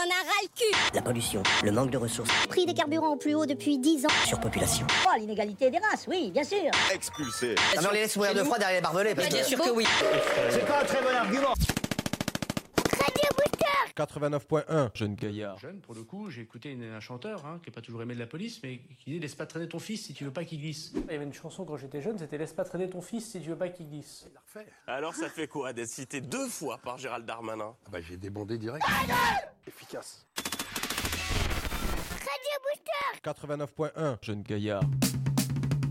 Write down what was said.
a ras le cul. La pollution, le manque de ressources, Prix des carburants au plus haut depuis 10 ans. surpopulation. Oh, l'inégalité des races, oui, bien sûr. Expulsé. Ah non, on les laisse mourir de froid derrière les barbelés. Parce Bien que... sûr que oui. C'est pas un très bon argument. 89.1, jeune gaillard. Jeune, pour le coup, j'ai écouté un chanteur qui n'a pas toujours aimé de la police, mais qui dit « Laisse pas traîner ton fils si tu veux pas qu'il glisse ». Il y avait une chanson quand j'étais jeune, c'était « Laisse pas traîner ton fils si tu veux pas qu'il glisse ». Alors ça fait quoi d'être cité 2 fois par Gérald Darmanin? Bah j'ai débondé direct. Efficace. 89.1, jeune gaillard.